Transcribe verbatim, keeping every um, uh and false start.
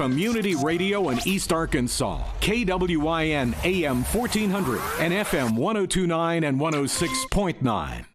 Community radio in East Arkansas. K W I N A M fourteen hundred and F M one oh two point nine and one oh six point nine.